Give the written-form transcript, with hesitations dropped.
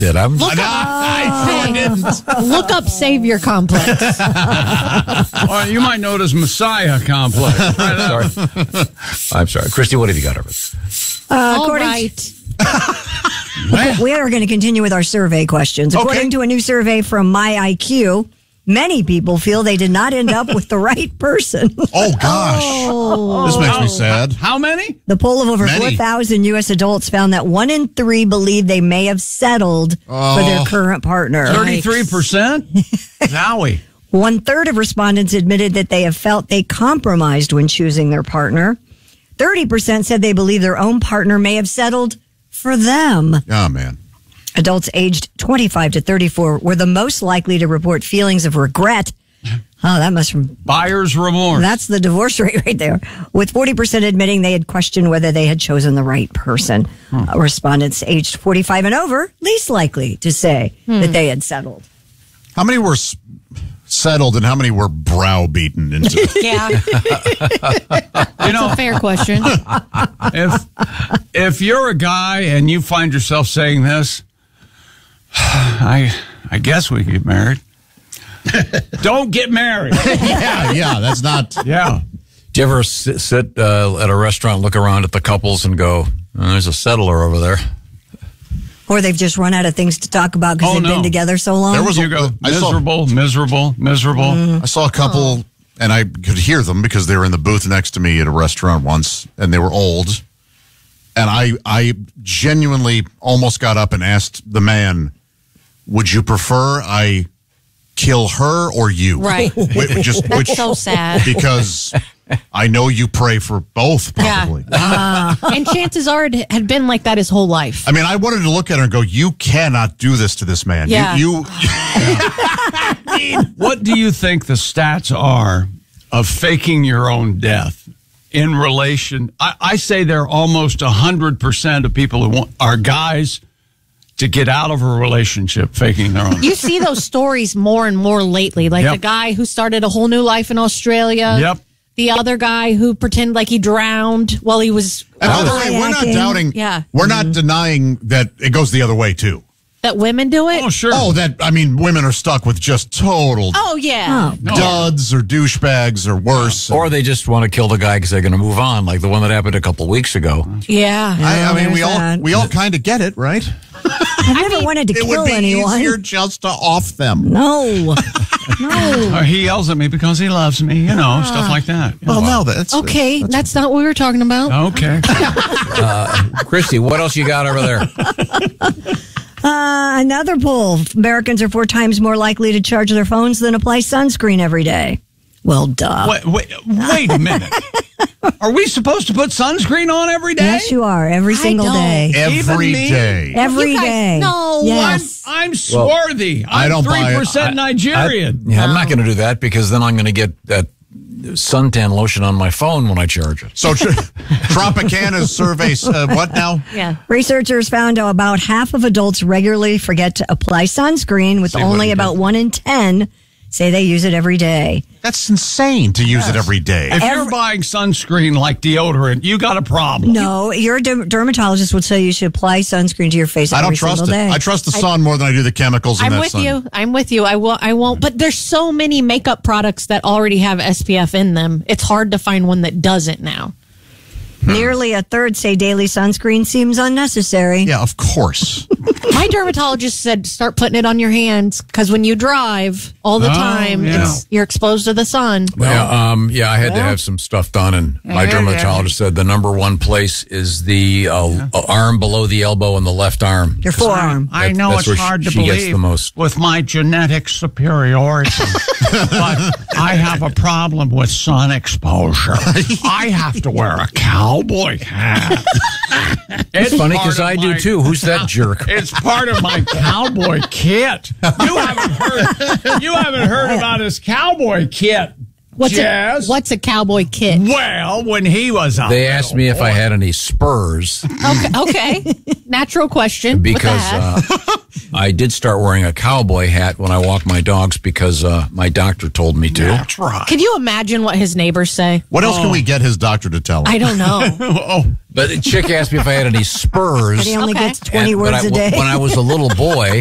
did. Look up savior complex. Or you might know it as Messiah complex. Sorry. I'm sorry. Christy, what have you got over there? All right. We are going to continue with our survey questions. According to a new survey from MyIQ, many people feel they did not end up with the right person. Oh, gosh. This makes me sad. How many? The poll of over Many. 4,000 U.S. adults found that 1 in 3 believe they may have settled for their current partner. 33%? Zowie. 1/3 of respondents admitted that they have felt they compromised when choosing their partner. 30% said they believe their own partner may have settled for them. Oh, man. Adults aged 25 to 34 were the most likely to report feelings of regret. Oh, that must be Buyer's remorse. That's the divorce rate right there. With 40% admitting they had questioned whether they had chosen the right person. Respondents aged 45 and over, least likely to say that they had settled. How many were settled and how many were browbeaten into? Yeah. That's a fair question. If you're a guy and you find yourself saying this, I guess we get married. Don't get married. yeah, that's not. Yeah. Do you ever sit at a restaurant, look around at the couples and go, there's a settler over there? Or they've just run out of things to talk about because they've been together so long. There was You go miserable. I saw a couple, and I could hear them because they were in the booth next to me at a restaurant once, and they were old. And I genuinely almost got up and asked the man, would you prefer I kill her or you? Right. Which so sad. Because I know you pray for both, probably. Yeah. And chances are it had been like that his whole life. I mean, I wanted to look at her and go, you cannot do this to this man. Yeah. What do you think the stats are of faking your own death in relation? I say they're almost 100% of people who are guys to get out of a relationship faking their own. You see those stories more and more lately, like the guy who started a whole new life in Australia. Yep. The other guy who pretended like he drowned while he was. And by the way, we're not doubting. Yeah. We're not denying that it goes the other way, too. That women do it? Oh, sure. Oh, women are stuck with just total Oh, yeah. duds or douchebags or worse. Or they just want to kill the guy because they're going to move on, like the one that happened a couple weeks ago. Yeah. I mean, there's we all kind of get it, right? I never wanted to It kill would be anyone. easier just to off them. No. Or he yells at me because he loves me, stuff like that. Well, no, that's Okay, that's not what we were talking about. Okay. Christy, what else you got over there? Another poll. Americans are 4 times more likely to charge their phones than apply sunscreen every day. Well, duh. Wait a minute. Are we supposed to put sunscreen on every day? Yes, you are. Every single don't. day. every day. Every You guys- day. no. Yes. I'm swarthy. I don't buy it. 3% Nigerian. I'm not going to do that because then I'm going to get that suntan lotion on my phone when I charge it. So Tropicana's surveys, what now? Yeah. Researchers found about half of adults regularly forget to apply sunscreen, with See what only you about did. 1 in 10 say they use it every day. That's insane to use it every day. If you're buying sunscreen like deodorant, you got a problem. No, your dermatologist will tell you should apply sunscreen to your face I every don't trust single it. day. I trust the sun more than I do the chemicals in I'm that with sun. you. I'm with you. I won't. But there's so many makeup products that already have SPF in them. It's hard to find one that doesn't now. Nearly a third say daily sunscreen seems unnecessary. Yeah, of course. My dermatologist said start putting it on your hands because when you drive all the time, yeah. you're exposed to the sun. I had to have some stuff done, and my dermatologist said the number one place is the arm below the elbow and the left arm. Your forearm. I know That's it's where hard to she gets believe the most. with my genetic superiority, but I have a problem with sun exposure. I have to wear a cowboy hat. It's funny part because of I do my- too. Who's that jerk? It's part of my cowboy kit. You haven't heard about his cowboy kit, Jazz. What's a cowboy kit? Well, when he was out, They asked me if I had any spurs Okay. Natural question. with because that. I did start wearing a cowboy hat when I walk my dogs because my doctor told me to. That's right. Can you imagine what his neighbors say? What else can we get his doctor to tell him? I don't know. But the chick asked me if I had any spurs. But he only Okay. gets 20 words a day. When I was a little boy,